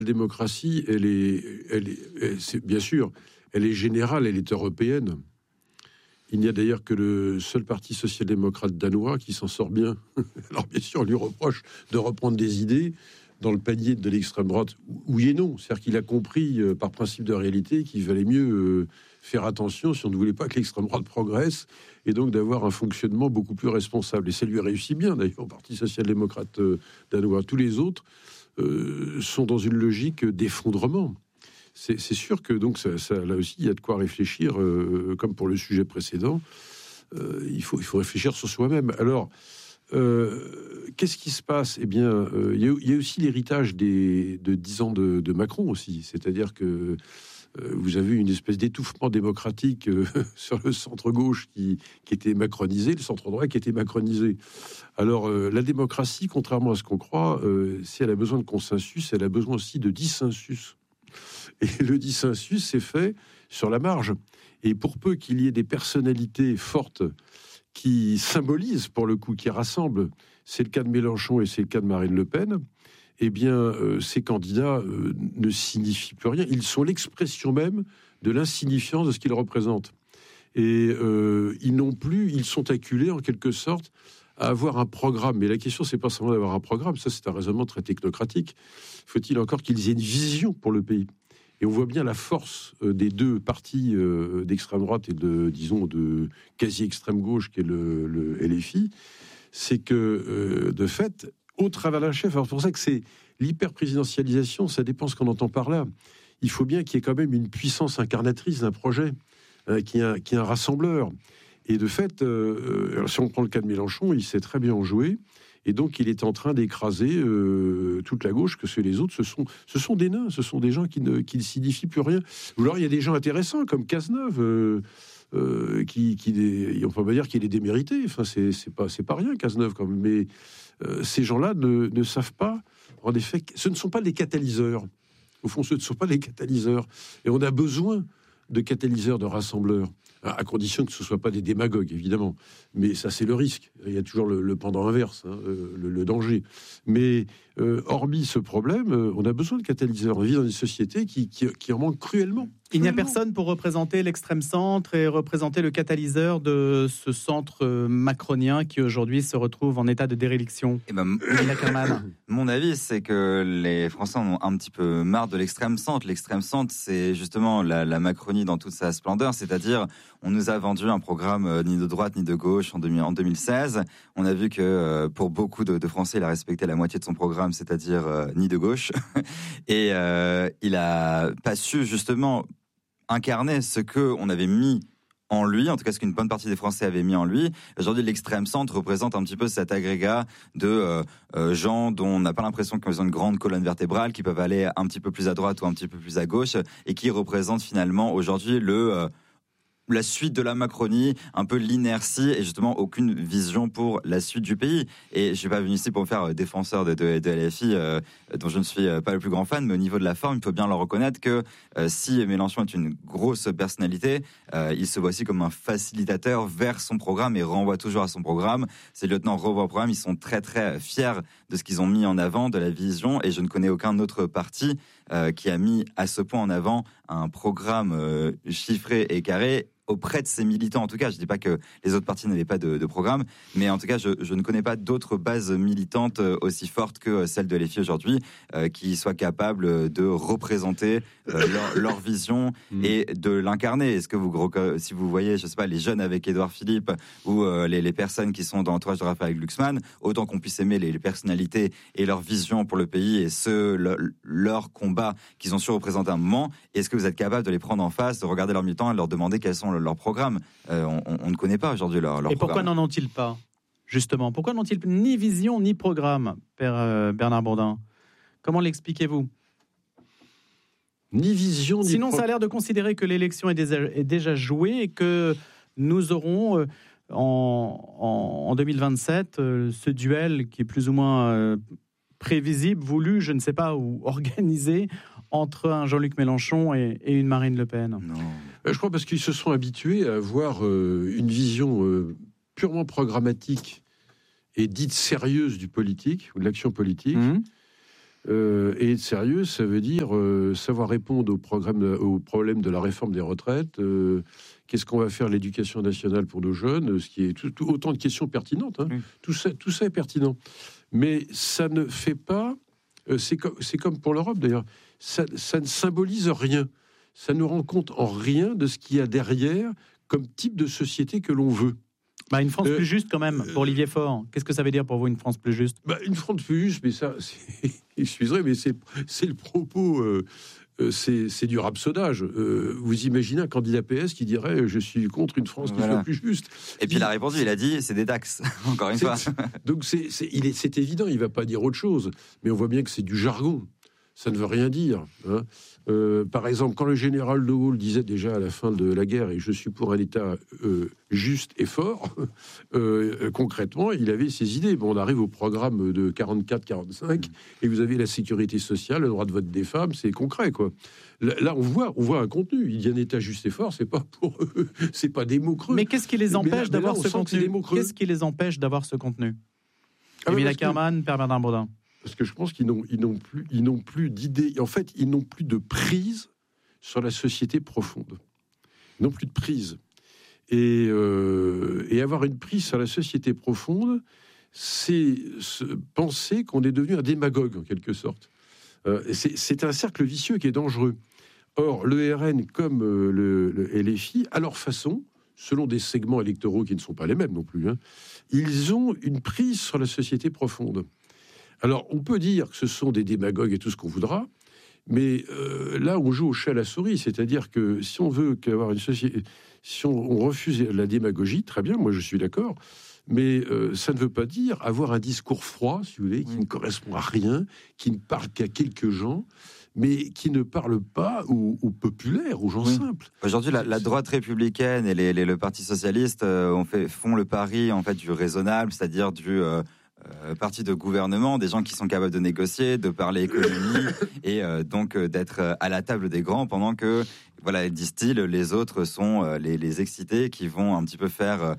La démocratie, c'est, bien sûr, elle est générale, elle est européenne. Il n'y a d'ailleurs que le seul parti social-démocrate danois qui s'en sort bien. Alors bien sûr, on lui reproche de reprendre des idées dans le panier de l'extrême droite. Oui et non. C'est-à-dire qu'il a compris, par principe de réalité, qu'il valait mieux faire attention si on ne voulait pas que l'extrême droite progresse, et donc d'avoir un fonctionnement beaucoup plus responsable. Et ça lui réussit bien, d'ailleurs, au Parti social-démocrate danois. Tous les autres sont dans une logique d'effondrement. C'est sûr que donc ça, là aussi, il y a de quoi réfléchir, comme pour le sujet précédent. Il faut réfléchir sur soi-même. Alors, qu'est-ce qui se passe ? Eh bien, il y a aussi l'héritage de 10 ans de Macron aussi. C'est-à-dire que vous avez une espèce d'étouffement démocratique sur le centre-gauche qui était macronisé, le centre-droit qui était macronisé. Alors, la démocratie, contrairement à ce qu'on croit, si elle a besoin de consensus, elle a besoin aussi de dissensus. Et le dissensus, c'est fait sur la marge. Et pour peu qu'il y ait des personnalités fortes qui symbolisent, pour le coup, qui rassemblent, c'est le cas de Mélenchon et c'est le cas de Marine Le Pen, eh bien, ces candidats ne signifient plus rien. Ils sont l'expression même de l'insignifiance de ce qu'ils représentent. Et ils sont acculés, en quelque sorte, à avoir un programme. Mais la question, c'est pas seulement d'avoir un programme, ça c'est un raisonnement très technocratique. Faut-il encore qu'ils aient une vision pour le pays ? Et on voit bien la force des deux partis d'extrême droite et de quasi-extrême gauche, qui est le LFI, c'est que, de fait, au travers d'un chef, alors c'est pour ça que c'est l'hyper-présidentialisation, ça dépend ce qu'on entend par là. Il faut bien qu'il y ait quand même une puissance incarnatrice d'un projet, qui est un rassembleur. Et de fait, si on prend le cas de Mélenchon, il sait très bien en jouer. Et donc, il est en train d'écraser toute la gauche, que les autres, ce sont des nains, ce sont des gens qui ne signifient plus rien. Ou alors, il y a des gens intéressants, comme Cazeneuve, on peut pas dire qu'il est démérité. Enfin, c'est pas rien, Cazeneuve, quand même. Mais ces gens-là ne savent pas, en effet, ce ne sont pas des catalyseurs. Au fond, ce ne sont pas des catalyseurs. Et on a besoin de catalyseurs, de rassembleurs, à condition que ce ne soit pas des démagogues, évidemment. Mais ça, c'est le risque. Il y a toujours le pendant inverse, le danger. Mais hormis ce problème, on a besoin de catalyseurs. On vit dans des sociétés qui en manquent cruellement. Il n'y a personne pour représenter l'extrême centre et représenter le catalyseur de ce centre macronien qui aujourd'hui se retrouve en état de déréliction. Mon avis, c'est que les Français en ont un petit peu marre de l'extrême centre. L'extrême centre, c'est justement la Macronie dans toute sa splendeur, c'est-à-dire on nous a vendu un programme ni de droite ni de gauche en 2016. On a vu que pour beaucoup de Français, il a respecté la moitié de son programme, c'est-à-dire ni de gauche. Et il a pas su justement incarner ce que on avait mis en lui, en tout cas ce qu'une bonne partie des Français avaient mis en lui. Aujourd'hui, l'extrême centre représente un petit peu cet agrégat de gens dont on n'a pas l'impression qu'ils ont une grande colonne vertébrale, qui peuvent aller un petit peu plus à droite ou un petit peu plus à gauche, et qui représentent finalement aujourd'hui la suite de la Macronie, un peu l'inertie et justement aucune vision pour la suite du pays. Et je suis pas venu ici pour me faire défenseur de LFI, dont je ne suis pas le plus grand fan, mais au niveau de la forme, il faut bien le reconnaître que si Mélenchon est une grosse personnalité, il se voit aussi comme un facilitateur vers son programme et renvoie toujours à son programme. Ses lieutenants renvoient au programme, ils sont très très fiers de ce qu'ils ont mis en avant, de la vision, et je ne connais aucun autre parti qui a mis à ce point en avant un programme chiffré et carré auprès de ses militants. En tout cas, je ne dis pas que les autres partis n'avaient pas de programme, mais en tout cas, je ne connais pas d'autres bases militantes aussi fortes que celle de LFI aujourd'hui, qui soient capables de représenter leur vision et de l'incarner. Est-ce que si vous voyez, je sais pas, les jeunes avec Édouard Philippe ou les personnes qui sont dans l'entourage de Raphaël Glucksmann, autant qu'on puisse aimer les personnalités et leur vision pour le pays et leur combat qu'ils ont su représenter à un moment, est-ce que vous êtes capable de les prendre en face, de regarder leurs militants et de leur demander quels sont leur programme? On ne connaît pas aujourd'hui leur programme. Et pourquoi n'en ont-ils pas, justement? Pourquoi n'ont-ils ni vision ni programme, Père Bernard Bourdin? Comment l'expliquez-vous? Ni vision, ni Sinon, ça a l'air de considérer que l'élection est déjà jouée et que nous aurons en 2027 ce duel qui est plus ou moins prévisible, voulu, je ne sais pas, ou organisé entre un Jean-Luc Mélenchon et une Marine Le Pen. Non. Je crois parce qu'ils se sont habitués à avoir une vision purement programmatique et dite sérieuse du politique, ou de l'action politique, Et être sérieux, ça veut dire savoir répondre au problème de la réforme des retraites. Qu'est-ce qu'on va faire de l'éducation nationale pour nos jeunes, ce qui est autant de questions pertinentes. Hein. Tout ça est pertinent. Mais ça ne fait pas... c'est comme pour l'Europe, d'ailleurs. Ça ne symbolise rien. Ça ne rend compte en rien de ce qu'il y a derrière comme type de société que l'on veut. Une France plus juste, quand même, pour Olivier Faure. Qu'est-ce que ça veut dire pour vous, une France plus juste ? Une France plus juste, mais ça... Excusez, mais c'est le propos... c'est du rhapesaudage. Vous imaginez un candidat PS qui dirait « je suis contre une France qui soit plus juste ». Et puis il a répondu, il a dit « c'est des taxes », encore une fois. Donc c'est évident, il ne va pas dire autre chose. Mais on voit bien que c'est du jargon. Ça ne veut rien dire. Hein. Par exemple, quand le général de Gaulle disait déjà à la fin de la guerre « et je suis pour un État juste et fort », concrètement, il avait ses idées. Bon, on arrive au programme de 44-45 et vous avez la sécurité sociale, le droit de vote des femmes, c'est concret, quoi. Là, on voit un contenu. Il y a un État juste et fort, c'est pas pour eux, c'est pas des mots creux. Mais qu'est-ce qui les empêche d'avoir ce contenu ? Qu'est-ce qui les empêche d'avoir ce contenu ? Émile Ackermann, Père Bernard Baudin. Parce que je pense qu'ils n'ont plus d'idées. En fait, ils n'ont plus de prise sur la société profonde. Ils n'ont plus de prise. Et avoir une prise sur la société profonde, c'est penser qu'on est devenu un démagogue, en quelque sorte. C'est un cercle vicieux qui est dangereux. Or, le RN comme le LFI, à leur façon, selon des segments électoraux qui ne sont pas les mêmes non plus, hein, ils ont une prise sur la société profonde. Alors, on peut dire que ce sont des démagogues et tout ce qu'on voudra, mais là, on joue au chat à la souris. C'est-à-dire que si on veut qu'avoir une société... Si on refuse la démagogie, très bien, moi je suis d'accord, mais ça ne veut pas dire avoir un discours froid, si vous voulez, qui ne correspond à rien, qui ne parle qu'à quelques gens, mais qui ne parle pas aux populaires, aux gens simples. Aujourd'hui, la droite républicaine et le Parti socialiste font le pari en fait, du raisonnable, c'est-à-dire du... parti de gouvernement, des gens qui sont capables de négocier, de parler économie et donc d'être à la table des grands pendant que, voilà, disent-ils, les autres sont les excités qui vont un petit peu faire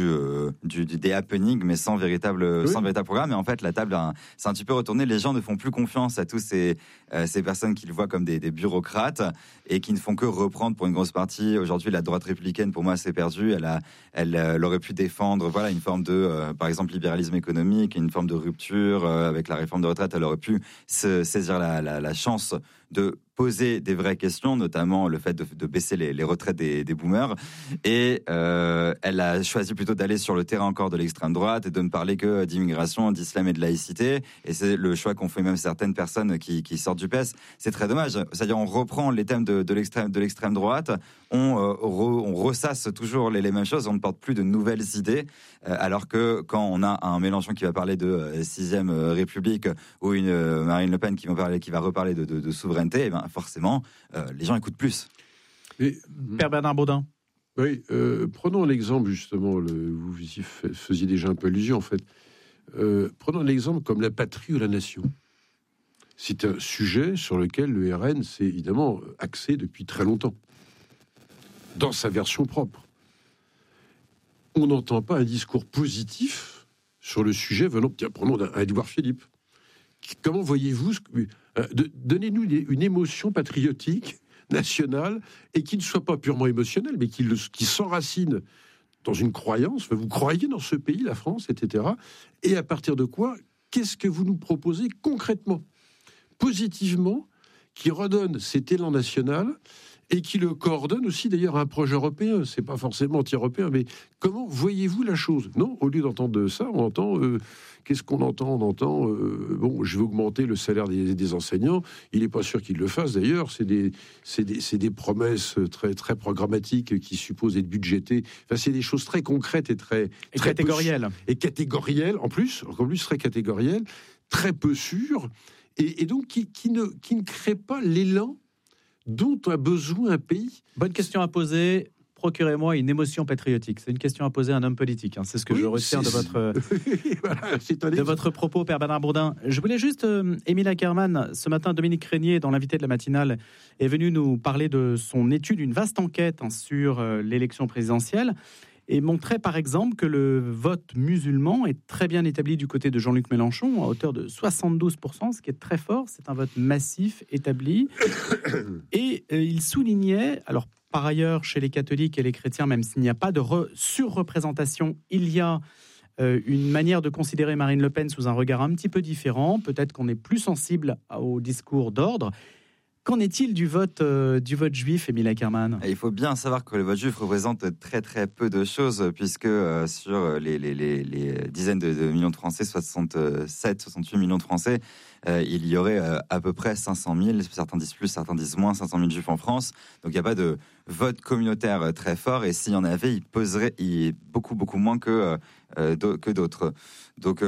des happenings mais sans véritable programme. Et en fait, la table, c'est un petit peu retourné. Les gens ne font plus confiance à tous ces personnes qu'ils voient comme des bureaucrates et qui ne font que reprendre pour une grosse partie. Aujourd'hui, la droite républicaine, pour moi, c'est perdu. Elle aurait pu défendre, voilà, une forme de, par exemple, libéralisme économique, une forme de rupture avec la réforme de retraite. Elle aurait pu saisir la chance de poser des vraies questions, notamment le fait de baisser les retraites des boomers. Et elle a choisi plutôt d'aller sur le terrain encore de l'extrême droite et de ne parler que d'immigration, d'islam et de laïcité. Et c'est le choix qu'ont fait même certaines personnes qui sortent du PS. C'est très dommage. C'est-à-dire, on reprend les thèmes de l'extrême droite, on ressasse toujours les mêmes choses, on ne porte plus de nouvelles idées, alors que quand on a un Mélenchon qui va parler de 6e République ou une Marine Le Pen qui va reparler de souveraineté, et ben forcément, les gens écoutent plus. Père Bernard Baudin. Oui, prenons l'exemple justement, vous y faisiez déjà un peu allusion en fait. Prenons l'exemple comme la patrie ou la nation. C'est un sujet sur lequel le RN s'est évidemment axé depuis très longtemps, dans sa version propre. On n'entend pas un discours positif sur le sujet venant, prenons un Édouard Philippe. Comment voyez-vous donnez-nous une émotion patriotique, nationale, et qui ne soit pas purement émotionnelle, mais qui s'enracine dans une croyance. Vous croyez dans ce pays, la France, etc. Et à partir de quoi, qu'est-ce que vous nous proposez concrètement, positivement, qui redonne cet élan national et qui le coordonne aussi d'ailleurs à un projet européen. C'est pas forcément anti-européen, mais comment voyez-vous la chose ? Non, au lieu d'entendre ça, on entend... qu'est-ce qu'on entend ? On entend, bon, je vais augmenter le salaire des enseignants. Il n'est pas sûr qu'ils le fassent d'ailleurs. C'est des promesses très, très programmatiques qui supposent être budgétées. Enfin, c'est des choses très concrètes et très catégorielles. Et catégorielles, en plus très catégorielles, très peu sûres, et donc qui ne créent pas l'élan dont a besoin un pays. Bonne question à poser. Procurez-moi une émotion patriotique. C'est une question à poser à un homme politique. Hein. C'est ce que je retiens de votre propos, Père Bernard Baudin. Je voulais juste, Émile Ackermann, ce matin, Dominique Régnier, dans l'invité de la matinale, est venu nous parler de son étude, une vaste enquête sur l'élection présidentielle. et montrait par exemple que le vote musulman est très bien établi du côté de Jean-Luc Mélenchon, à hauteur de 72%, ce qui est très fort. C'est un vote massif établi. Et il soulignait, alors par ailleurs, chez les catholiques et les chrétiens, même s'il n'y a pas de surreprésentation, il y a une manière de considérer Marine Le Pen sous un regard un petit peu différent. Peut-être qu'on est plus sensible au discours d'ordre. Qu'en est-il du vote juif, Émile Ackermann ? Il faut bien savoir que le vote juif représente très très peu de choses, puisque sur les dizaines de millions de Français, 68 millions de Français, il y aurait à peu près 500 000, certains disent plus, certains disent moins, 500 000 juifs en France. Donc il n'y a pas de vote communautaire très fort, et s'il y en avait, il poserait beaucoup moins que d'autres. Donc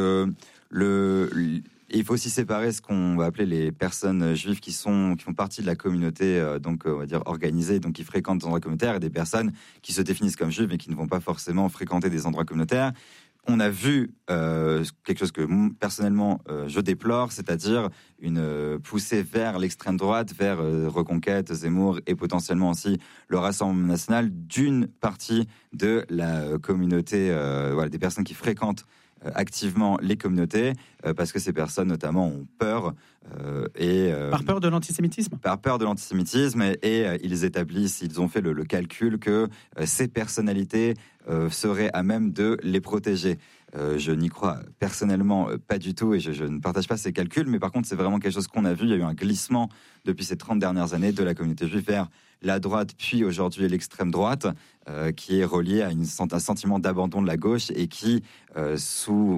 il faut aussi séparer ce qu'on va appeler les personnes juives qui font partie de la communauté, donc on va dire organisée, donc qui fréquentent des endroits communautaires, et des personnes qui se définissent comme juives mais qui ne vont pas forcément fréquenter des endroits communautaires. On a vu quelque chose que personnellement je déplore, c'est-à-dire une poussée vers l'extrême droite, vers Reconquête, Zemmour et potentiellement aussi le Rassemblement national d'une partie de la communauté, des personnes qui fréquentent activement les communautés, parce que ces personnes notamment ont peur. Par peur de l'antisémitisme ? Par peur de l'antisémitisme, et ils ont fait le calcul que ces personnalités seraient à même de les protéger. Je n'y crois personnellement pas du tout, et je ne partage pas ces calculs, mais par contre c'est vraiment quelque chose qu'on a vu. Il y a eu un glissement depuis ces 30 dernières années de la communauté juive vers la droite, puis aujourd'hui l'extrême droite, qui est relié à un sentiment d'abandon de la gauche, et qui, sous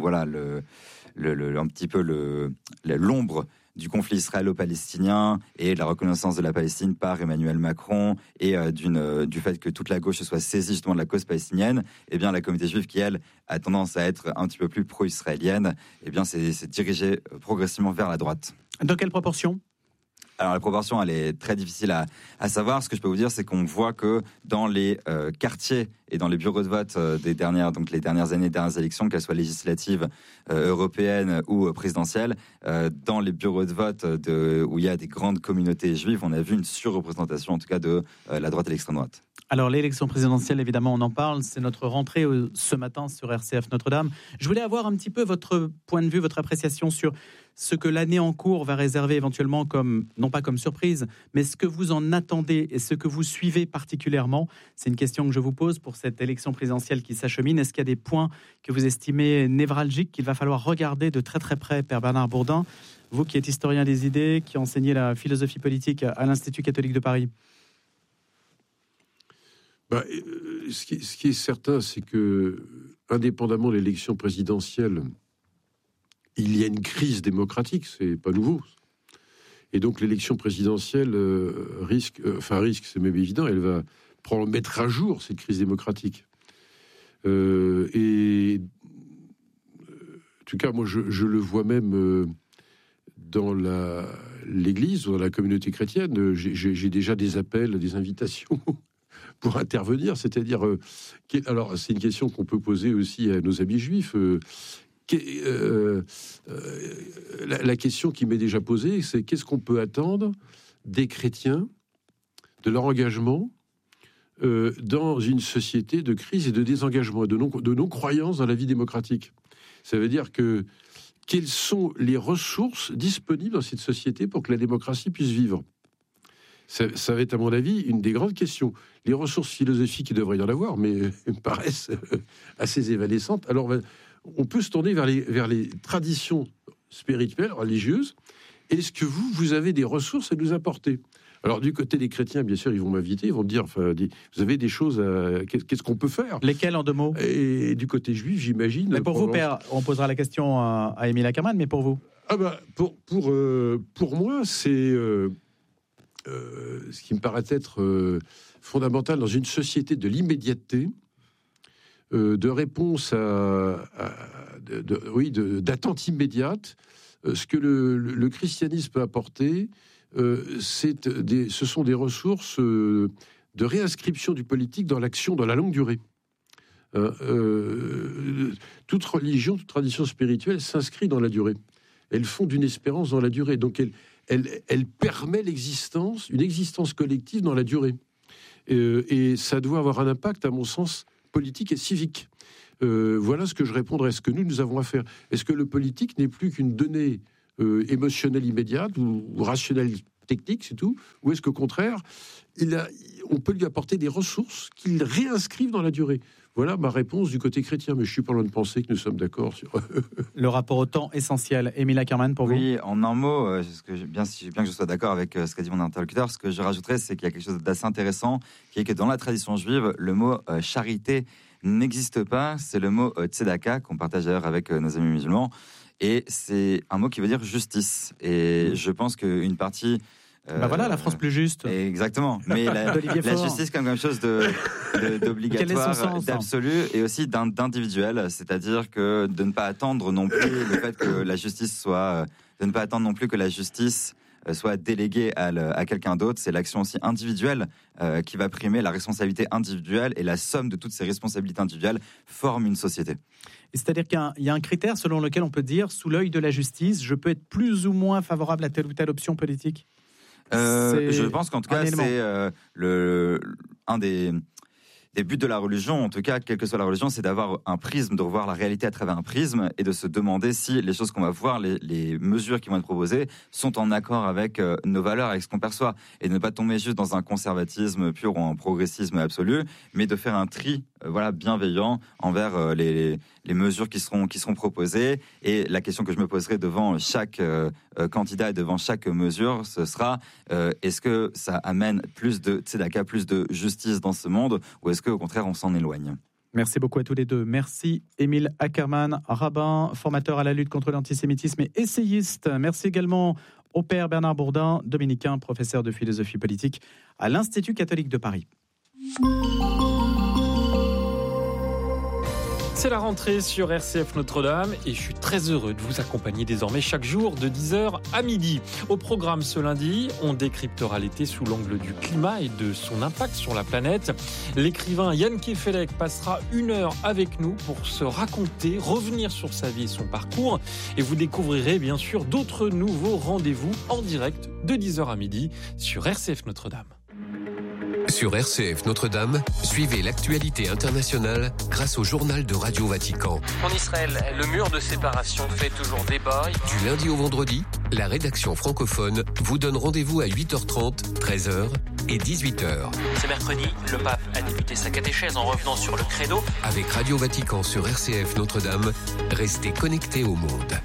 un petit peu l'ombre du conflit israélo-palestinien et de la reconnaissance de la Palestine par Emmanuel Macron, et du fait que toute la gauche se soit saisie justement de la cause palestinienne, eh bien la communauté juive, qui elle a tendance à être un petit peu plus pro-israélienne, eh bien c'est dirigé progressivement vers la droite. Dans quelle proportion ? Alors la proportion, elle est très difficile à savoir. Ce que je peux vous dire, c'est qu'on voit que dans les quartiers et dans les bureaux de vote les dernières années, dernières élections, qu'elles soient législatives, européennes ou présidentielles, dans les bureaux de vote où il y a des grandes communautés juives, on a vu une surreprésentation en tout cas de la droite et l'extrême droite. Alors l'élection présidentielle, évidemment, on en parle, c'est notre rentrée ce matin sur RCF Notre-Dame. Je voulais avoir un petit peu votre point de vue, votre appréciation sur ce que l'année en cours va réserver éventuellement comme, non pas comme surprise, mais ce que vous en attendez et ce que vous suivez particulièrement. C'est une question que je vous pose pour cette élection présidentielle qui s'achemine. Est-ce qu'il y a des points que vous estimez névralgiques qu'il va falloir regarder de très très près, Père Bernard Bourdin, vous qui êtes historien des idées, qui enseignez la philosophie politique à l'Institut catholique de Paris? Ce qui est certain, c'est que, indépendamment de l'élection présidentielle, il y a une crise démocratique, c'est pas nouveau. Et donc l'élection présidentielle risque, c'est même évident, elle va mettre à jour cette crise démocratique. En tout cas, moi, je le vois même dans l'Église, ou dans la communauté chrétienne. J'ai déjà des appels, des invitations pour intervenir, c'est-à-dire, alors c'est une question qu'on peut poser aussi à nos amis juifs. La question qui m'est déjà posée, c'est qu'est-ce qu'on peut attendre des chrétiens, de leur engagement dans une société de crise et de désengagement, de non-croyance dans la vie démocratique. Ça veut dire que quelles sont les ressources disponibles dans cette société pour que la démocratie puisse vivre ? Ça va être, à mon avis, une des grandes questions. Les ressources philosophiques, il devrait y en avoir, mais elles me paraissent assez évanescentes. Alors, on peut se tourner vers les traditions spirituelles, religieuses. Est-ce que vous avez des ressources à nous apporter ? Alors, du côté des chrétiens, bien sûr, ils vont m'inviter, ils vont me dire, vous avez des choses qu'est-ce qu'on peut faire ? Lesquelles, en 2 mots ? Et du côté juif, j'imagine... Mais pour vous, Père, on posera la question à Émile Ackermann, mais pour vous ? Pour moi, c'est... ce qui me paraît être fondamental dans une société de l'immédiateté, de réponse d'attente immédiate. Ce que le christianisme peut apporter, ce sont des ressources de réinscription du politique dans l'action, dans la longue durée. Toute religion, toute tradition spirituelle s'inscrit dans la durée. Elles font d'une espérance dans la durée. Donc elle permet une existence collective dans la durée. Et ça doit avoir un impact, à mon sens, politique et civique. Voilà ce que je répondrais. Ce que nous avons à faire. Est-ce que le politique n'est plus qu'une donnée émotionnelle immédiate ou rationnelle technique, c'est tout? Ou est-ce qu'au contraire, on peut lui apporter des ressources qu'il réinscrive dans la durée? Voilà ma réponse du côté chrétien, mais je suis pas loin de penser que nous sommes d'accord sur... Le rapport au temps essentiel. Émile Ackerman, pour vous? Oui, en un mot, bien que je sois d'accord avec ce qu'a dit mon interlocuteur, ce que je rajouterais, c'est qu'il y a quelque chose d'assez intéressant, qui est que dans la tradition juive, le mot charité n'existe pas. C'est le mot tzedaka, qu'on partage d'ailleurs avec nos amis musulmans, et c'est un mot qui veut dire justice. Et je pense qu'une partie... voilà, la France plus juste. Exactement. Mais la justice comme quelque chose d'obligatoire, d'absolu et aussi d'individuel. C'est-à-dire que de ne pas attendre non plus le fait que la justice soit... de ne pas attendre non plus que la justice soit déléguée à quelqu'un d'autre. C'est l'action aussi individuelle qui va primer, la responsabilité individuelle, et la somme de toutes ces responsabilités individuelles forme une société. C'est-à-dire qu'il y a un critère selon lequel on peut dire, sous l'œil de la justice, je peux être plus ou moins favorable à telle ou telle option politique? Je pense qu'en tout cas, c'est un des buts de la religion, en tout cas, quelle que soit la religion, c'est d'avoir un prisme, de revoir la réalité à travers un prisme et de se demander si les choses qu'on va voir, les mesures qui vont être proposées, sont en accord avec nos valeurs, avec ce qu'on perçoit. Et de ne pas tomber juste dans un conservatisme pur ou un progressisme absolu, mais de faire un tri bienveillant envers les mesures qui seront proposées. Et la question que je me poserai devant chaque candidat et devant chaque mesure, ce sera est-ce que ça amène plus de tzedaka, plus de justice dans ce monde, ou est-ce qu'au contraire on s'en éloigne? Merci beaucoup à tous les deux. Merci Émile Ackerman, rabbin, formateur à la lutte contre l'antisémitisme et essayiste. Merci également au père Bernard Bourdin, dominicain, professeur de philosophie politique à l'Institut catholique de Paris. C'est la rentrée sur RCF Notre-Dame et je suis très heureux de vous accompagner désormais chaque jour de 10h à midi. Au programme ce lundi, on décryptera l'été sous l'angle du climat et de son impact sur la planète. L'écrivain Jan Kefelec passera 1 heure avec nous pour se raconter, revenir sur sa vie et son parcours. Et vous découvrirez bien sûr d'autres nouveaux rendez-vous en direct de 10h à midi sur RCF Notre-Dame. Sur RCF Notre-Dame, suivez l'actualité internationale grâce au journal de Radio Vatican. En Israël, le mur de séparation fait toujours débat. Du lundi au vendredi, la rédaction francophone vous donne rendez-vous à 8h30, 13h et 18h. Ce mercredi, le pape a débuté sa catéchèse en revenant sur le credo. Avec Radio Vatican sur RCF Notre-Dame, restez connectés au monde.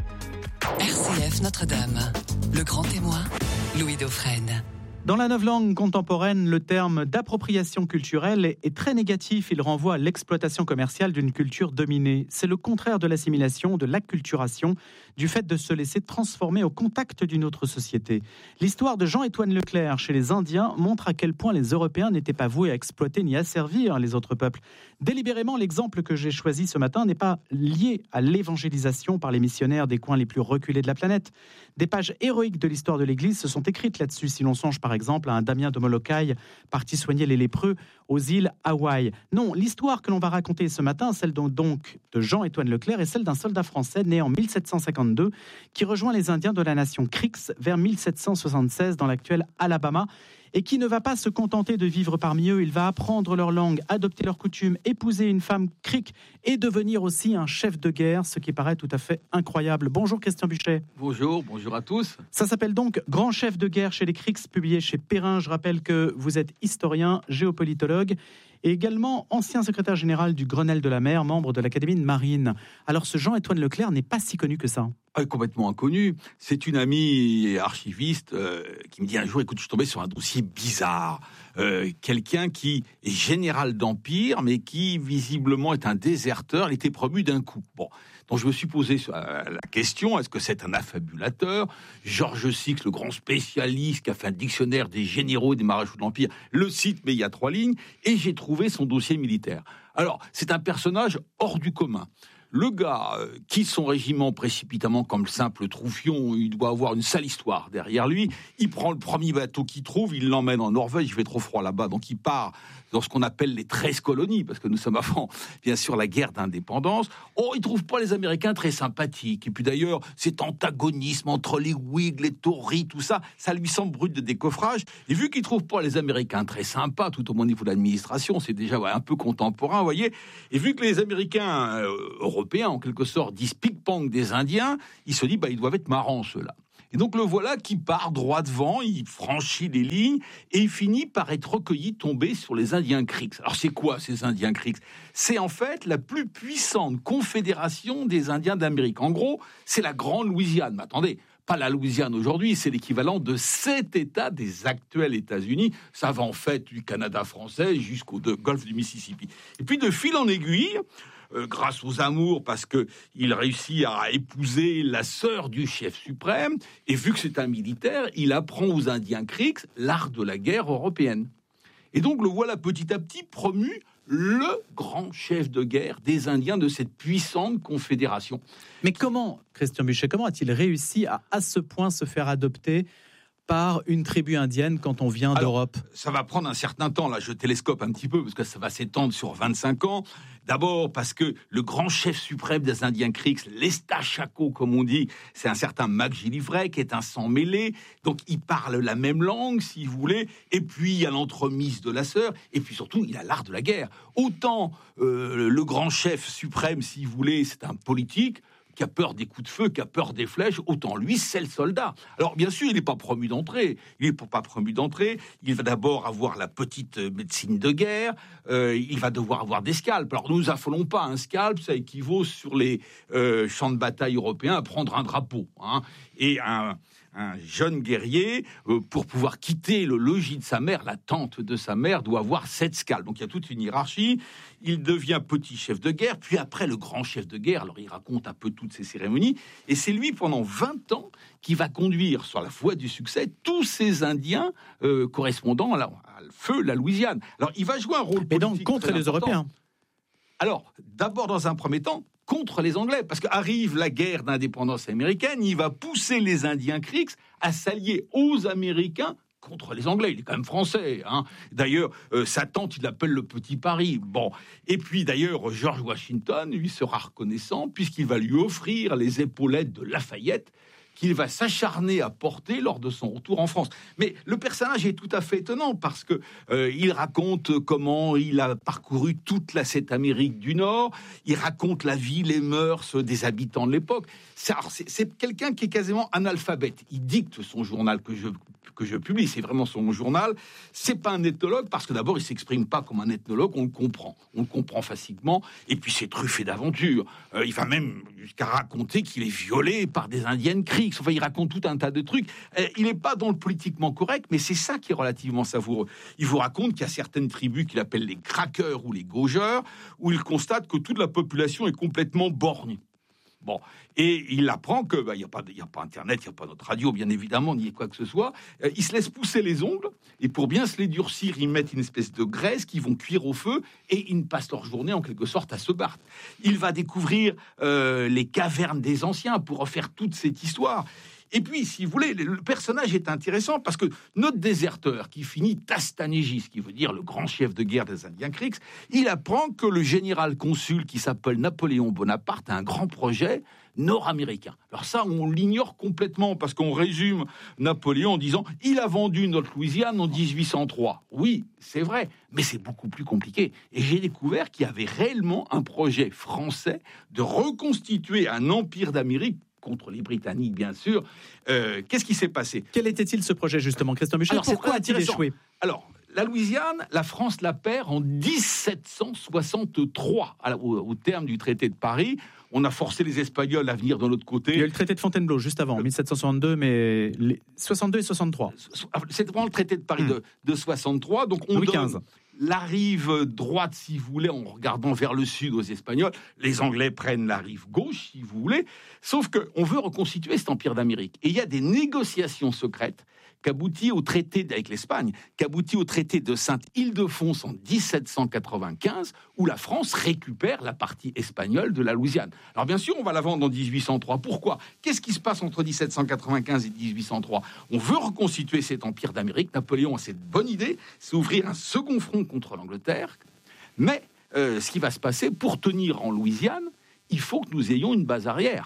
RCF Notre-Dame, le grand témoin, Louis Dauphren. Dans la novlangue contemporaine, le terme d'appropriation culturelle est très négatif. Il renvoie à l'exploitation commerciale d'une culture dominée. C'est le contraire de l'assimilation, de l'acculturation, du fait de se laisser transformer au contact d'une autre société. L'histoire de Jean-Étoine Leclerc chez les Indiens montre à quel point les Européens n'étaient pas voués à exploiter ni à servir les autres peuples. Délibérément, l'exemple que j'ai choisi ce matin n'est pas lié à l'évangélisation par les missionnaires des coins les plus reculés de la planète. Des pages héroïques de l'histoire de l'Église se sont écrites là-dessus, si l'on songe par exemple à un Damien de Molokai parti soigner les lépreux aux îles Hawaï. Non, l'histoire que l'on va raconter ce matin, celle donc de Jean-Étoine Leclerc, est celle d'un soldat français né en 1752 qui rejoint les Indiens de la nation Creeks vers 1776 dans l'actuel Alabama, et qui ne va pas se contenter de vivre parmi eux. Il va apprendre leur langue, adopter leurs coutumes, épouser une femme Creek et devenir aussi un chef de guerre, ce qui paraît tout à fait incroyable. Bonjour Christian Buchet. Bonjour à tous. Ça s'appelle donc Grand chef de guerre chez les Creeks, publié chez Perrin. Je rappelle que vous êtes historien, géopolitologue et également ancien secrétaire général du Grenelle de la mer, membre de l'Académie de Marine. Alors ce Jean-Étoine Leclerc n'est pas si connu que ça. Complètement inconnu. C'est une amie archiviste qui me dit un jour, écoute, je suis tombé sur un dossier bizarre. Quelqu'un qui est général d'Empire, mais qui visiblement est un déserteur. Il était promu d'un coup. Bon, donc je me suis posé la question, est-ce que c'est un affabulateur? Georges Six, le grand spécialiste qui a fait un dictionnaire des généraux et des maréchaux de l'Empire, le cite, mais il y a 3 lignes, et j'ai trouvé son dossier militaire. Alors, c'est un personnage hors du commun. Le gars quitte son régiment précipitamment comme le simple troufion, il doit avoir une sale histoire derrière lui. Il prend le premier bateau qu'il trouve, il l'emmène en Norvège, il fait trop froid là-bas, donc il part dans ce qu'on appelle les 13 colonies, parce que nous sommes avant, bien sûr, la guerre d'indépendance. Oh, il trouve pas les Américains très sympathiques. Et puis d'ailleurs, cet antagonisme entre les Whigs, les Tories, tout ça, ça lui semble brut de décoffrage. Et vu qu'il trouve pas les Américains très sympas, tout au moins au niveau de l'administration, c'est déjà un peu contemporain, vous voyez. Et vu que les Américains européens, en quelque sorte, disent pic-pong des Indiens, il se dit, ils doivent être marrants, ceux-là. Et donc le voilà qui part droit devant, il franchit les lignes et il finit par être recueilli, tombé sur les Indiens Creeks. Alors c'est quoi ces Indiens Creeks ? C'est en fait la plus puissante confédération des Indiens d'Amérique. En gros, c'est la Grande Louisiane. Mais attendez, pas la Louisiane aujourd'hui, c'est l'équivalent de 7 États des actuels États-Unis. Ça va en fait du Canada français jusqu'au golfe du Mississippi. Et puis de fil en aiguille, grâce aux amours, parce qu'il réussit à épouser la sœur du chef suprême, et vu que c'est un militaire, il apprend aux Indiens Creeks l'art de la guerre européenne. Et donc le voilà petit à petit promu le grand chef de guerre des Indiens de cette puissante confédération. Mais comment, Christian Buchet, comment a-t-il réussi à ce point se faire adopter par une tribu indienne quand on vient d'Europe ? Ça va prendre un certain temps, là je télescope un petit peu, parce que ça va s'étendre sur 25 ans. D'abord parce que le grand chef suprême des Indiens Creeks, l'Estachako comme on dit, c'est un certain McGillivray qui est un sang mêlé, donc il parle la même langue si vous voulez, et puis il y a l'entremise de la sœur, et puis surtout il a l'art de la guerre. Autant le grand chef suprême si vous voulez, c'est un politique, qui a peur des coups de feu, qui a peur des flèches, autant lui, c'est le soldat. Alors, bien sûr, il n'est pas promu d'entrée. Il va d'abord avoir la petite médecine de guerre. Il va devoir avoir des scalpes. Alors, nous affolons pas. Un scalp, ça équivaut sur les champs de bataille européens à prendre un drapeau. Et un jeune guerrier, pour pouvoir quitter le logis de sa mère, la tente de sa mère, doit avoir 7 scalpes. Donc il y a toute une hiérarchie. Il devient petit chef de guerre, puis après le grand chef de guerre. Alors il raconte un peu toutes ces cérémonies. Et c'est lui, pendant 20 ans, qui va conduire sur la voie du succès tous ces Indiens correspondant à feu la Louisiane. Alors il va jouer un rôle politique. Et donc contre les Européens. Alors, d'abord, dans un premier temps, contre les Anglais, parce qu'arrive la guerre d'indépendance américaine, il va pousser les Indiens Creeks à s'allier aux Américains contre les Anglais. Il est quand même français. D'ailleurs, sa tante, il l'appelle le Petit Paris. Bon. Et puis, d'ailleurs, George Washington, lui, sera reconnaissant, puisqu'il va lui offrir les épaulettes de Lafayette, qu'il va s'acharner à porter lors de son retour en France. Mais le personnage est tout à fait étonnant parce que il raconte comment il a parcouru toute cette Amérique du Nord, il raconte la vie, les mœurs des habitants de l'époque. C'est quelqu'un qui est quasiment analphabète. Il dicte son journal que je publie, c'est vraiment son journal. C'est pas un ethnologue parce que d'abord il s'exprime pas comme un ethnologue, on le comprend facilement. Et puis c'est truffé d'aventures. Il va même jusqu'à raconter qu'il est violé par des Indiennes Creeks. Enfin, il raconte tout un tas de trucs. Il n'est pas dans le politiquement correct, mais c'est ça qui est relativement savoureux. Il vous raconte qu'il y a certaines tribus qu'il appelle les craqueurs ou les gaugeurs, où il constate que toute la population est complètement bornée. Bon, et il apprend que il y a pas Internet, il y a pas notre radio, bien évidemment, ni quoi que ce soit. Ils se laissent pousser les ongles et pour bien se les durcir, ils mettent une espèce de graisse qu'ils vont cuire au feu et ils passent leur journée en quelque sorte à se battre. Il va découvrir les cavernes des anciens pour refaire toute cette histoire. Et puis, si vous voulez, le personnage est intéressant parce que notre déserteur, qui finit Tastanégis, qui veut dire le grand chef de guerre des Indiens Creeks, il apprend que le général consul qui s'appelle Napoléon Bonaparte a un grand projet nord-américain. Alors ça, on l'ignore complètement parce qu'on résume Napoléon en disant « il a vendu notre Louisiane en 1803 ». Oui, c'est vrai, mais c'est beaucoup plus compliqué. Et j'ai découvert qu'il y avait réellement un projet français de reconstituer un empire d'Amérique contre les Britanniques, bien sûr. Qu'est-ce qui s'est passé ? Quel était-il ce projet, justement, Christian Buchet ? Pourquoi a-t-il échoué ? Alors, la Louisiane, la France la perd en 1763, au terme du traité de Paris. On a forcé les Espagnols à venir de l'autre côté. Il y a eu le traité de Fontainebleau, juste avant, 1762, mais 62 et 63. C'est vraiment le traité de Paris de 63. Donc on donne la rive droite, si vous voulez, en regardant vers le sud aux Espagnols. Les Anglais prennent la rive gauche, si vous voulez. Sauf qu'on veut reconstituer cet empire d'Amérique. Et il y a des négociations secrètes qu'aboutit au traité avec l'Espagne, qu'aboutit au traité de Sainte-Ildefonse en 1795, où la France récupère la partie espagnole de la Louisiane. Alors bien sûr, on va la vendre en 1803. Pourquoi ? Qu'est-ce qui se passe entre 1795 et 1803 ? On veut reconstituer cet empire d'Amérique. Napoléon a cette bonne idée, c'est ouvrir un second front contre l'Angleterre. Mais ce qui va se passer, pour tenir en Louisiane, il faut que nous ayons une base arrière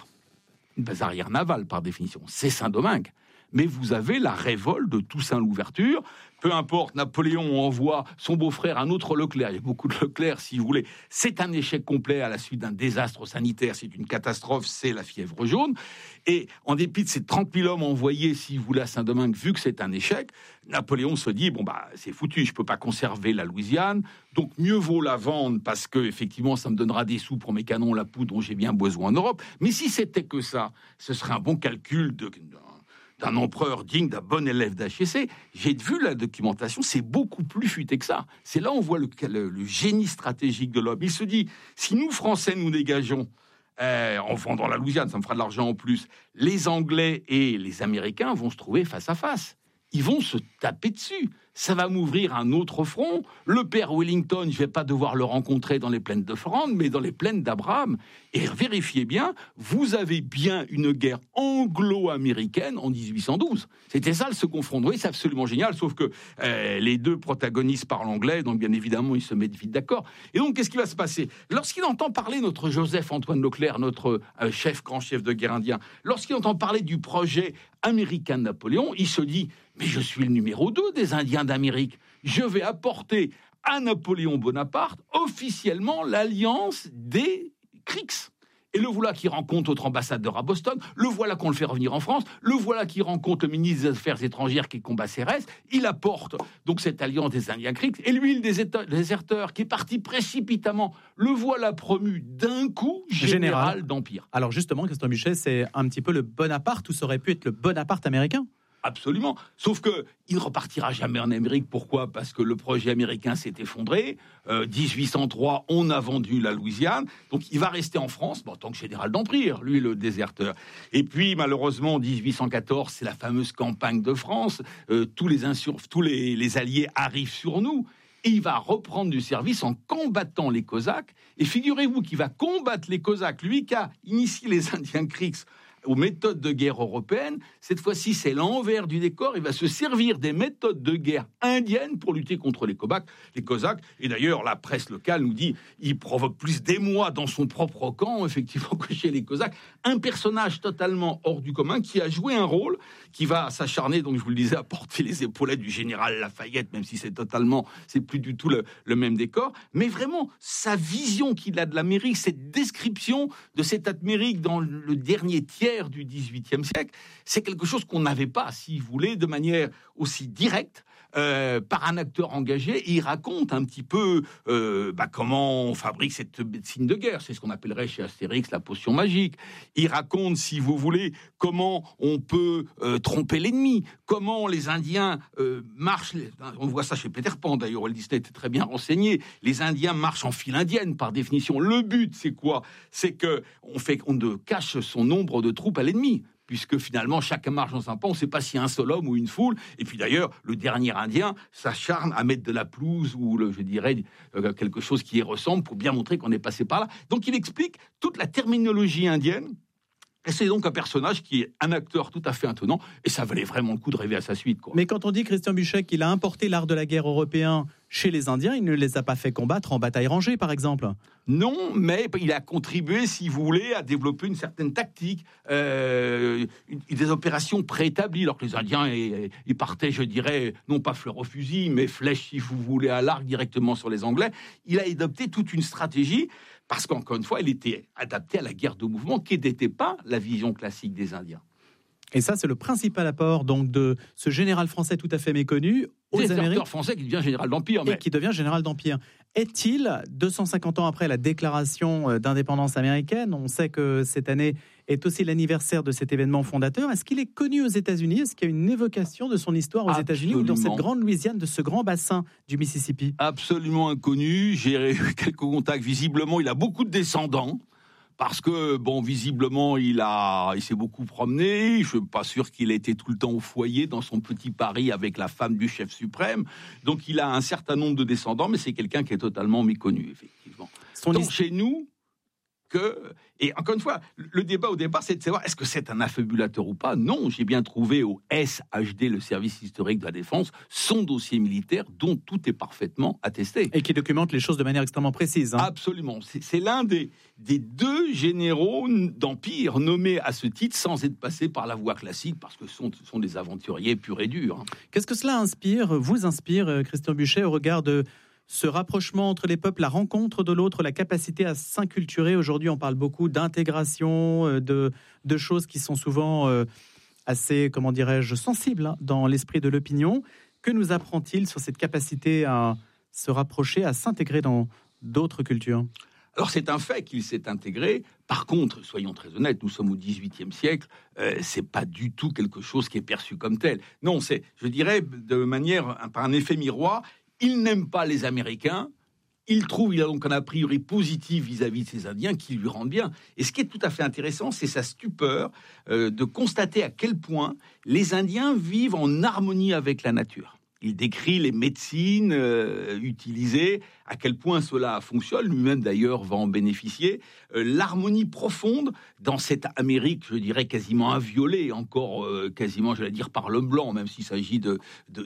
navale par définition, c'est Saint-Domingue. Mais vous avez la révolte de Toussaint Louverture. Peu importe, Napoléon envoie son beau-frère, un autre Leclerc. Il y a beaucoup de Leclerc, si vous voulez. C'est un échec complet à la suite d'un désastre sanitaire. C'est une catastrophe, c'est la fièvre jaune. Et en dépit de ces 30 000 hommes envoyés, si vous voulez, à Saint-Domingue, vu que c'est un échec, Napoléon se dit, c'est foutu, je ne peux pas conserver la Louisiane, donc mieux vaut la vendre parce que, effectivement, ça me donnera des sous pour mes canons, la poudre dont j'ai bien besoin en Europe. Mais si c'était que ça, ce serait un bon calcul d'un empereur digne d'un bon élève d'HEC. J'ai vu la documentation, c'est beaucoup plus futé que ça. C'est là où on voit le génie stratégique de l'homme. Il se dit, si nous, Français, nous dégageons en vendant la Louisiane, ça me fera de l'argent en plus, les Anglais et les Américains vont se trouver face à face. Ils vont se taper dessus. Ça va m'ouvrir un autre front. Le père Wellington, je ne vais pas devoir le rencontrer dans les plaines de Flandre, mais dans les plaines d'Abraham. Et vérifiez bien, vous avez bien une guerre anglo-américaine en 1812. C'était ça le second front. Oui, c'est absolument génial, sauf que les deux protagonistes parlent anglais, donc bien évidemment, ils se mettent vite d'accord. Et donc, qu'est-ce qui va se passer ? Lorsqu'il entend parler notre Joseph-Antoine Leclerc, notre grand chef de guerre indien, lorsqu'il entend parler du projet américain de Napoléon, il se dit « Mais je suis le numéro 2 des Indiens d'Amérique. Je vais apporter à Napoléon Bonaparte officiellement l'alliance des Creeks. » Et le voilà qui rencontre notre ambassadeur à Boston, le voilà qu'on le fait revenir en France, le voilà qui rencontre le ministre des Affaires étrangères qui combat Cérès, il apporte donc cette alliance des Indiens Creeks, et l'huile des déserteurs qui est parti précipitamment, le voilà promu d'un coup général d'Empire. Alors justement, Christian Buchet, c'est un petit peu le Bonaparte, ou ça aurait pu être le Bonaparte américain ? Absolument. Sauf qu'il ne repartira jamais en Amérique. Pourquoi ? Parce que le projet américain s'est effondré. 1803, on a vendu la Louisiane. Donc, il va rester en France en tant que général d'Empire, lui, le déserteur. Et puis, malheureusement, en 1814, c'est la fameuse campagne de France. Tous les alliés arrivent sur nous. Et il va reprendre du service en combattant les Cosaques. Et figurez-vous qu'il va combattre les Cosaques, lui qui a initié les Indiens Creeks aux méthodes de guerre européennes. Cette fois-ci, c'est l'envers du décor. Il va se servir des méthodes de guerre indiennes pour lutter contre les Cosaques. Et d'ailleurs, la presse locale nous dit il provoque plus d'émoi dans son propre camp, effectivement, que chez les Cosaques. Un personnage totalement hors du commun qui a joué un rôle, qui va s'acharner, donc je vous le disais, à porter les épaulettes du général Lafayette, même si c'est plus du tout le même décor. Mais vraiment, sa vision qu'il a de l'Amérique, cette description de cette Amérique dans le dernier tiers du XVIIIe siècle, c'est quelque chose qu'on n'avait pas, si vous voulez, de manière aussi directe, par un acteur engagé. Et il raconte un petit peu comment on fabrique cette médecine de guerre. C'est ce qu'on appellerait chez Astérix la potion magique. Il raconte, si vous voulez, comment on peut tromper l'ennemi, comment les Indiens marchent. On voit ça chez Peter Pan, d'ailleurs, Walt Disney était très bien renseigné. Les Indiens marchent en file indienne, par définition. Le but, c'est quoi ? C'est qu'on ne cache son nombre de troupes à l'ennemi, puisque finalement, chacun marche dans un pan, on ne sait pas s'il y a un seul homme ou une foule. Et puis d'ailleurs, le dernier Indien s'acharne à mettre de la pelouse ou, quelque chose qui y ressemble pour bien montrer qu'on est passé par là. Donc il explique toute la terminologie indienne. Et c'est donc un personnage qui est un acteur tout à fait étonnant, et ça valait vraiment le coup de rêver à sa suite, quoi. Mais quand on dit, Christian Buchet, qu'il a importé l'art de la guerre européen chez les Indiens, il ne les a pas fait combattre en bataille rangée, par exemple. Non, mais il a contribué, si vous voulez, à développer une certaine tactique, des opérations préétablies, alors que les Indiens, ils partaient, je dirais, non pas fleur au fusil, mais flèche, si vous voulez, à l'arc directement sur les Anglais. Il a adopté toute une stratégie, parce qu'encore une fois, il était adapté à la guerre de mouvement, qui n'était pas la vision classique des Indiens. Et ça, c'est le principal apport donc de ce général français tout à fait méconnu aux Amériques. Déserteur français qui devient général d'Empire. Et qui devient général d'Empire. Est-il, 250 ans après la déclaration d'indépendance américaine, on sait que cette année est aussi l'anniversaire de cet événement fondateur, est-ce qu'il est connu aux États-Unis ? Est-ce qu'il y a une évocation de son histoire aux États-Unis ou dans cette grande Louisiane, de ce grand bassin du Mississippi ? Absolument inconnu. J'ai eu quelques contacts. Visiblement, il a beaucoup de descendants, parce que, bon, visiblement, il s'est beaucoup promené. Je suis pas sûr qu'il ait été tout le temps au foyer dans son petit Paris avec la femme du chef suprême. Donc, il a un certain nombre de descendants, mais c'est quelqu'un qui est totalement méconnu, effectivement. Donc, chez nous, et encore une fois, le débat au départ, c'est de savoir est-ce que c'est un affabulateur ou pas. Non, j'ai bien trouvé au SHD, le service historique de la défense, son dossier militaire dont tout est parfaitement attesté. Et qui documente les choses de manière extrêmement précise. Absolument. C'est l'un des 2 généraux d'Empire nommés à ce titre sans être passés par la voie classique, parce que ce sont des aventuriers purs et durs. Qu'est-ce que cela vous inspire, Christian Buchet, au regard de ce rapprochement entre les peuples, la rencontre de l'autre, la capacité à s'inculturer? Aujourd'hui, on parle beaucoup d'intégration, de choses qui sont souvent assez, comment dirais-je, sensibles dans l'esprit de l'opinion. Que nous apprend-il sur cette capacité à se rapprocher, à s'intégrer dans d'autres cultures? Alors, c'est un fait qu'il s'est intégré. Par contre, soyons très honnêtes, nous sommes au XVIIIe siècle. C'est pas du tout quelque chose qui est perçu comme tel. Non, c'est, je dirais, par un effet miroir. Il n'aime pas les Américains. Il a donc un a priori positif vis-à-vis de ces Indiens qui lui rendent bien. Et ce qui est tout à fait intéressant, c'est sa stupeur de constater à quel point les Indiens vivent en harmonie avec la nature. Il décrit les médecines utilisées, à quel point cela fonctionne. Lui-même, d'ailleurs, va en bénéficier. L'harmonie profonde dans cette Amérique, je dirais, quasiment inviolée, encore quasiment, j'allais dire, par l'homme blanc, même s'il s'agit de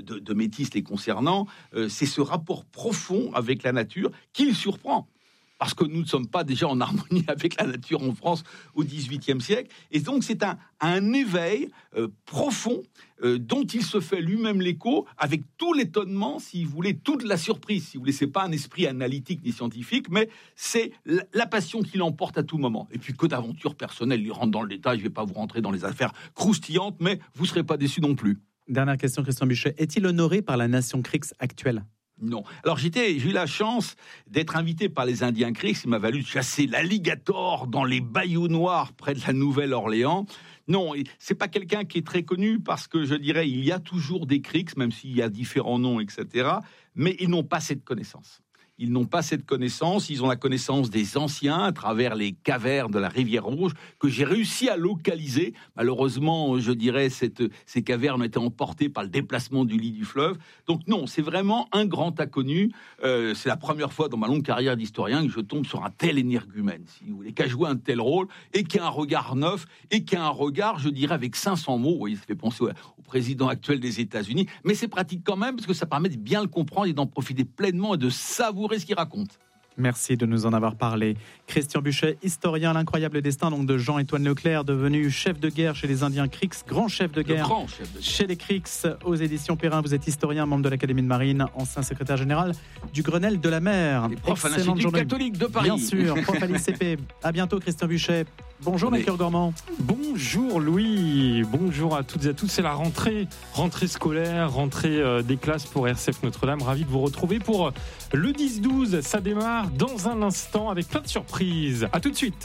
métis les concernant. C'est ce rapport profond avec la nature qui le surprend. Parce que nous ne sommes pas déjà en harmonie avec la nature en France au XVIIIe siècle. Et donc, c'est un éveil profond dont il se fait lui-même l'écho, avec tout l'étonnement, si vous voulez, toute la surprise. Si vous voulez, c'est pas un esprit analytique ni scientifique, mais c'est la passion qui l'emporte à tout moment. Et puis, que d'aventures personnelles, il rentre dans le détail. Je ne vais pas vous rentrer dans les affaires croustillantes, mais vous ne serez pas déçus non plus. Dernière question, Christian Buchet. Est-il honoré par la nation Kriegs actuelle ? Non. Alors, j'ai eu la chance d'être invité par les Indiens Kriegs. Il m'a valu de chasser l'alligator dans les bayous noirs près de la Nouvelle-Orléans. Non, c'est pas quelqu'un qui est très connu parce que, je dirais, il y a toujours des Kriegs, même s'il y a différents noms, etc. Mais ils n'ont pas cette connaissance. Ils n'ont pas cette connaissance, ils ont la connaissance des anciens à travers les cavernes de la Rivière Rouge que j'ai réussi à localiser. Malheureusement, je dirais, ces cavernes ont été emportées par le déplacement du lit du fleuve. Donc non, c'est vraiment un grand inconnu. C'est la première fois dans ma longue carrière d'historien que je tombe sur un tel énergumène, si vous voulez, qui a joué un tel rôle et qui a un regard neuf et qui a un regard, je dirais, avec 500 mots. Vous voyez, ça fait penser au président actuel des États-Unis. Mais c'est pratique quand même parce que ça permet de bien le comprendre et d'en profiter pleinement et de savourer ce qu'il raconte. Merci de nous en avoir parlé. Christian Buchet, historien, l'incroyable destin donc de Jean-Étoile Leclerc, devenu chef de guerre chez les Indiens Kriegs, grand chef de guerre chez les Kriegs aux éditions Perrin. Vous êtes historien, membre de l'Académie de Marine, ancien secrétaire général du Grenelle de la mer. Et prof à l'Institut catholique de Paris. Bien sûr, prof à l'ICP. À bientôt, Christian Buchet. Bonjour, Melchior Gormand. Bonjour, Louis. Bonjour à toutes et à tous. C'est la rentrée scolaire, rentrée des classes pour RCF Notre-Dame. Ravi de vous retrouver pour le 10-12. Ça démarre dans un instant avec plein de surprises. À tout de suite.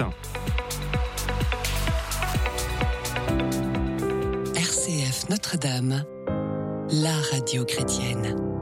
RCF Notre-Dame, la radio chrétienne.